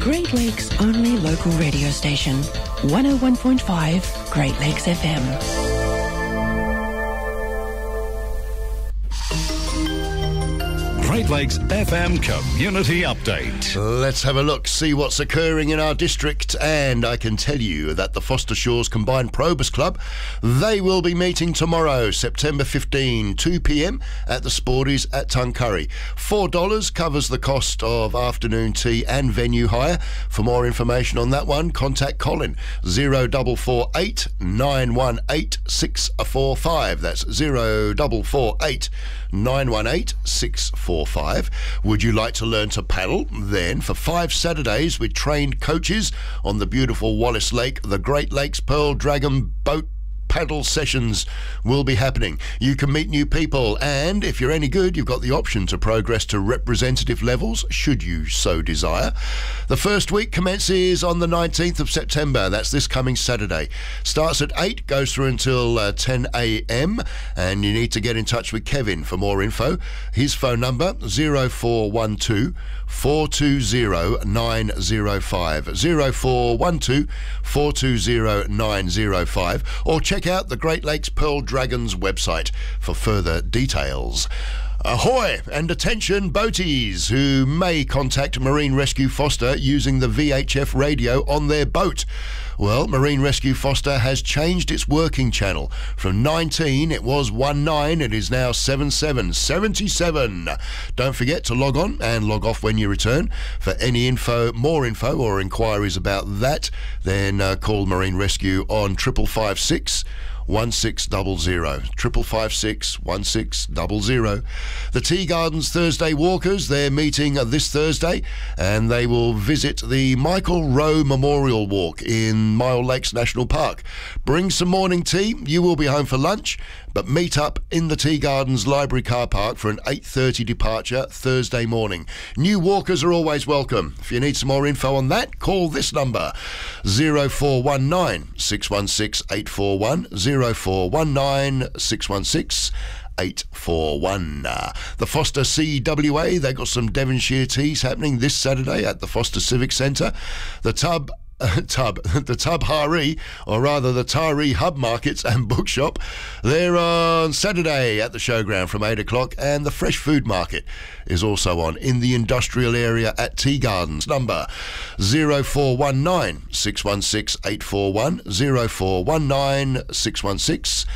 Great Lakes' only local radio station, 101.5 Great Lakes FM. Great Lakes FM Community Update. Let's have a look, see what's occurring in our district, and I can tell you that the Foster Shores Combined Probus Club, they will be meeting tomorrow, September 15, 2 p.m. at the Sporties at Tuncurry. $4 covers the cost of afternoon tea and venue hire. For more information on that one, contact Colin, 0448 918 645. That's 0448 918 645. Would you like to learn to paddle? Then, for 5 Saturdays with trained coaches on the beautiful Wallace Lake, the Great Lakes Pearl Dragon boat paddle sessions will be happening. You can meet new people, and if you're any good, you've got the option to progress to representative levels, should you so desire. The first week commences on the 19th of September. That's this coming Saturday. Starts at 8, goes through until 10 a.m, and you need to get in touch with Kevin for more info. His phone number, 0412 420 905, 0412 420 905, or check out the Great Lakes Pearl Dragons website for further details. Ahoy and attention boaties who may contact Marine Rescue Foster using the VHF radio on their boat. Well, Marine Rescue Foster has changed its working channel. From 19, it was 19, it is now 77. Don't forget to log on and log off when you return. For any more info or inquiries about that, then call Marine Rescue on 5556 1600, 5556 1600. The Tea Gardens Thursday Walkers, they're meeting this Thursday, and they will visit the Michael Rowe Memorial Walk in Mile Lakes National Park. Bring some morning tea, you will be home for lunch, but meet up in the Tea Gardens Library car park for an 8:30 departure Thursday morning. New walkers are always welcome. If you need some more info on that, call this number, 0419 616 841, 0419 616 841. The Foster CWA, they got some Devonshire teas happening this Saturday at the Foster Civic Centre. The the Tub Hari, or rather the Taree Hub Markets and Bookshop, they're on Saturday at the showground from 8 o'clock, and the Fresh Food Market is also on in the industrial area at Tea Gardens. Number 0419 616 841, 0419 616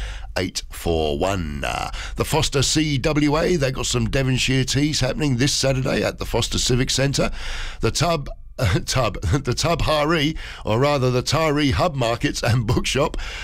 841. The Foster CWA, they got some Devonshire teas happening this Saturday at the Foster Civic Centre. The Tub Hari, or rather the Taree Hub Markets and Bookshop,